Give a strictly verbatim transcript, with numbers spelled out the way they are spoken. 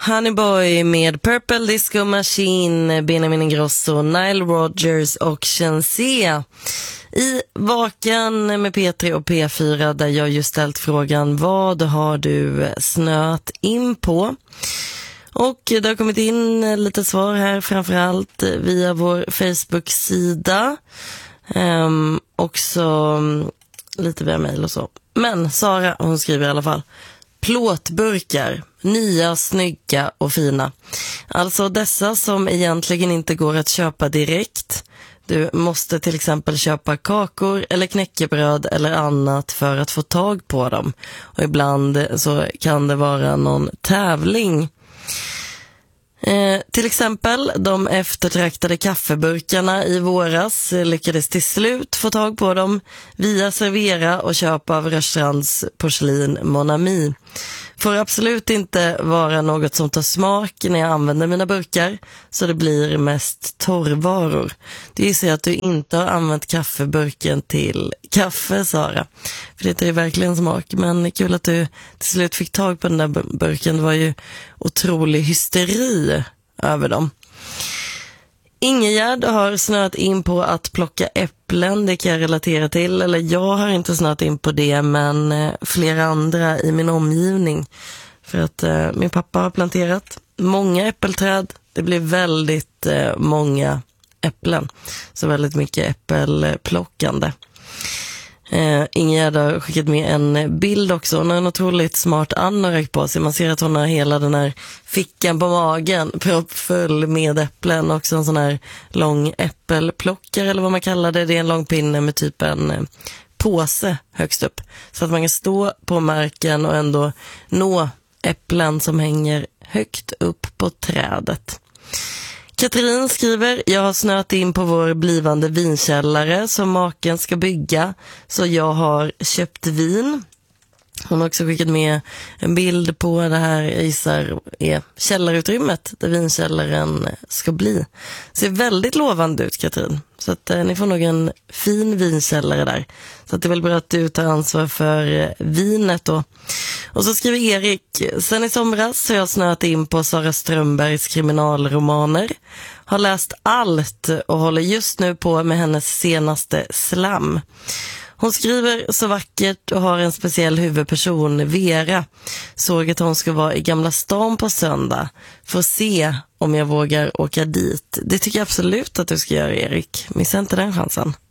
Honeyboy med Purple Disco Machine, Benjamin Ingrosso, Nile Rodgers och Shenseea i Vaken med P tre och P fyra, där jag just ställt frågan: vad har du snöat in på? Och det har kommit in lite svar här, framförallt via vår Facebook-sida. Um, också lite via mejl och så. Men Sara, hon skriver i alla fall: plåtburkar, nya, snygga och fina. Alltså dessa som egentligen inte går att köpa direkt. Du måste till exempel köpa kakor eller knäckebröd eller annat för att få tag på dem. Och ibland så kan det vara någon tävling. Eh, till exempel de eftertraktade kaffeburkarna i våras lyckades till slut få tag på dem via Servera och köpa av Rörstrands porslin Mon Ami. Får absolut inte vara något som tar smak när jag använder mina burkar, så det blir mest torrvaror. Det är så att du inte har använt kaffeburken till kaffe, Sara. För det är verkligen smak. Men kul att du till slut fick tag på den där burken. Det var ju otrolig hysteri över dem. Ingegärd har snöat in på att plocka äpplen, det kan jag relatera till. Eller jag har inte snöat in på det, men flera andra i min omgivning. För att eh, min pappa har planterat många äppelträd. Det blir väldigt eh, många äpplen. Så väldigt mycket äppelplockande. Eh, Ingegärd har skickat med en bild också. Hon har en otroligt smart anorak på sig. Man ser att hon har hela den här fickan på magen proppfull med äpplen. Också en sån här lång äppelplockare eller vad man kallar det. Det är en lång pinne med typ en eh, påse högst upp. Så att man kan stå på marken och ändå nå äpplen som hänger högt upp på trädet. Katrin skriver: jag har snöat in på vår blivande vinkällare som maken ska bygga, så jag har köpt vin. Hon har också skickat med en bild på det här, jag gissar är källarutrymmet där vinkällaren ska bli. Ser väldigt lovande ut, Katrin. Så att eh, ni får nog en fin vinkällare där. Så att det är väl bra att du tar ansvar för eh, vinet då. Och så skriver Erik: sen i somras har jag snöat in på Sara Strömbergs kriminalromaner. Har läst allt och håller just nu på med hennes senaste Slam. Hon skriver så vackert och har en speciell huvudperson, Vera. Såg att hon ska vara i Gamla stan på söndag. Får se om jag vågar åka dit. Det tycker jag absolut att du ska göra, Erik. Missa inte den chansen.